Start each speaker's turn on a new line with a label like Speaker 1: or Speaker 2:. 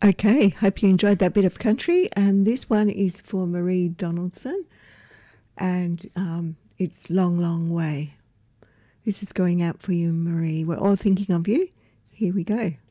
Speaker 1: Okay, hope you enjoyed that bit of country. And this one is for Marie Donaldson, and it's Long, Long Way. This is going out for you, Marie. We're all thinking of you. Here we go.